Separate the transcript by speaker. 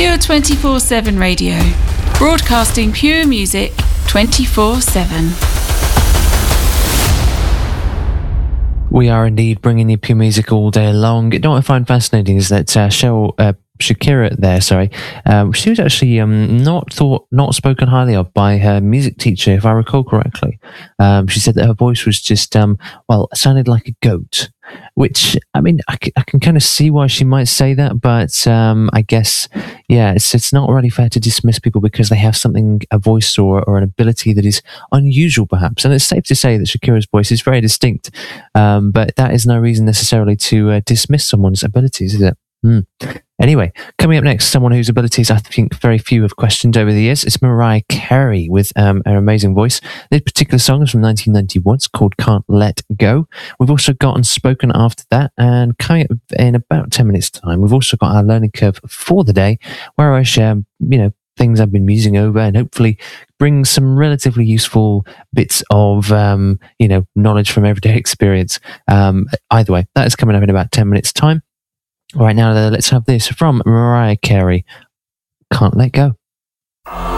Speaker 1: Pure 24/7 Radio, broadcasting pure music 24/7.
Speaker 2: We are indeed bringing you pure music all day long. You know what I find fascinating is that Shakira there, she was actually not spoken highly of by her music teacher, if I recall correctly. She said that her voice was just, sounded like a goat, which, I mean, I can kind of see why she might say that, but I guess, yeah, it's not really fair to dismiss people because they have something, a voice or an ability that is unusual, perhaps. And it's safe to say that Shakira's voice is very distinct, but that is no reason necessarily to dismiss someone's abilities, is it? Anyway, coming up next, someone whose abilities I think very few have questioned over the years. It's Mariah Carey with her amazing voice. This particular song is from 1991. It's called Can't Let Go. We've also got Unspoken after that, and coming up in about 10 minutes' time, we've also got our learning curve for the day, where I share, things I've been musing over and hopefully bring some relatively useful bits of, knowledge from everyday experience. Either way, that is coming up in about 10 minutes' time. Right now, let's have this from Mariah Carey, Can't Let Go.